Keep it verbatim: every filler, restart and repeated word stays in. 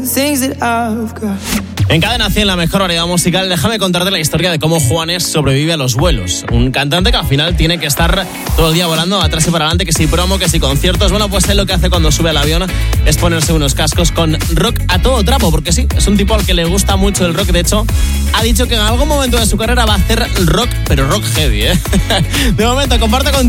En Cadena cien, la mejor variedad musical, déjame contarte la historia de cómo Juanes sobrevive a los vuelos. Un cantante que al final tiene que estar todo el día volando atrás y para adelante, que si promo, que si conciertos. Bueno, pues él lo que hace cuando sube al avión es ponerse unos cascos con rock a todo trapo, porque sí, es un tipo al que le gusta mucho el rock. De hecho, ha dicho que en algún momento de su carrera va a hacer rock, pero rock heavy, ¿eh? De momento, comparto contigo